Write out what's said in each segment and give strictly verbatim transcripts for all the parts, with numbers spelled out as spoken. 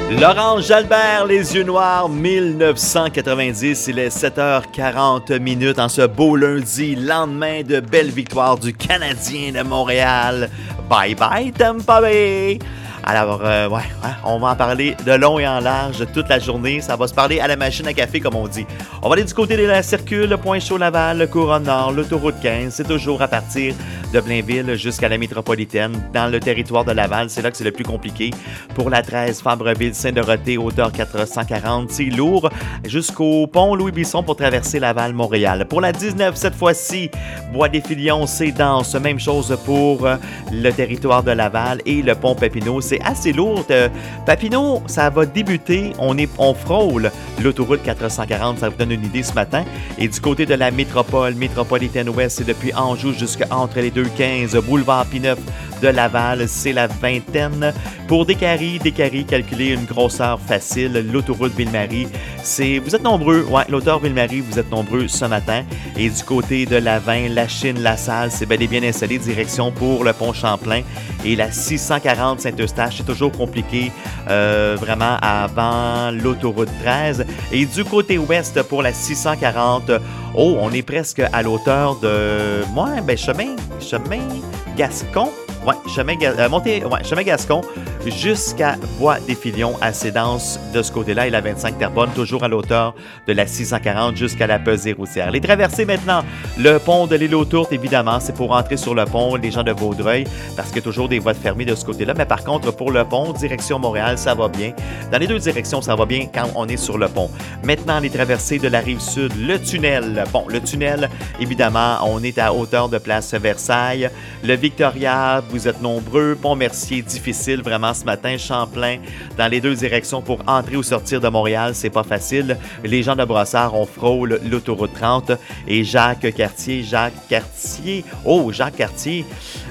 Laurent Jalbert, Les Yeux Noirs, mille neuf cent quatre-vingt-dix, il est sept heures quarante minutes en ce beau lundi, lendemain de belle victoire du Canadien de Montréal. Bye bye Tampa Bay! Alors, euh, ouais, ouais, on va en parler de long et en large toute la journée. Ça va se parler à la machine à café, comme on dit. On va aller du côté de la Circule, Pointe-Chaud-Laval, le Couronne Nord, l'autoroute quinze. C'est toujours à partir de Blainville jusqu'à la métropolitaine. Dans le territoire de Laval, c'est là que c'est le plus compliqué. Pour la treize, Fabreville, Saint-Dorothée, hauteur quatre cent quarante, c'est lourd. Jusqu'au pont Louis-Bisson pour traverser Laval-Montréal. Pour la dix-neuf, cette fois-ci, Bois-des-Filions, c'est dense. Même chose pour le territoire de Laval et le pont Papineau. C'est assez lourd. Euh, Papineau, ça va débuter. On, est, on frôle l'autoroute quatre cent quarante. Ça vous donne une idée ce matin. Et du côté de la métropole, métropolitaine ouest, c'est depuis Anjou jusqu'entre les deux quinze. Boulevard Pineuf de Laval, c'est la vingtaine. Pour Décarie, Décarie, calculez une grosseur facile. L'autoroute Ville-Marie, c'est... Vous êtes nombreux. Ouais, l'auteur Ville-Marie, vous êtes nombreux ce matin. Et du côté de la vingt, la Chine, la Salle, c'est bel et bien installé. Direction pour le pont Champlain. Et la six cent quarante Saint-Eustache, c'est toujours compliqué, euh, vraiment avant l'autoroute treize. Et du côté ouest, pour la six cent quarante, oh, on est presque à l'auteur de... Ouais, ben chemin, chemin Gascon. Ouais, chemin, euh, montée, ouais, chemin Gascon jusqu'à Bois-des-Filions, assez dense de ce côté-là. Et la vingt-cinq Terrebonne, toujours à l'auteur de la six cent quarante jusqu'à la pesée routière. Les traversées maintenant, le pont de l'île aux Tourtes, évidemment, c'est pour entrer sur le pont, les gens de Vaudreuil, parce qu'il y a toujours des voies fermées de ce côté-là. Mais par contre, pour le pont, direction Montréal, ça va bien. Dans les deux directions, ça va bien quand on est sur le pont. Maintenant, les traversées de la Rive-Sud, le tunnel. Bon, le tunnel, évidemment, on est à hauteur de place Versailles. Le Victoria, vous êtes nombreux. Pont-Mercier, difficile vraiment ce matin. Champlain, dans les deux directions pour entrer ou sortir de Montréal, c'est pas facile. Les gens de Brossard, on frôle l'autoroute trente. Et Jacques Cartier, Jacques Cartier, oh, Jacques Cartier.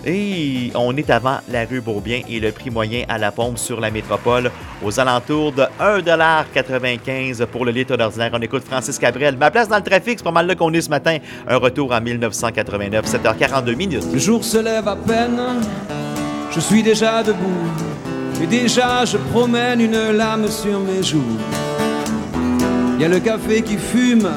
Et on est avant la rue Beaubien et le prix moyen à la pompe sur la métropole aux alentours de un dollar quatre-vingt-quinze pour le litre d'ordinaire. On écoute Francis Cabrel. Ma place dans le trafic, c'est pas mal là qu'on est ce matin. Un retour en mille neuf cent quatre-vingt-neuf, sept heures quarante-deux minutes. Le jour se lève à peine, je suis déjà debout. Et déjà je promène une lame sur mes joues. Il y a le café qui fume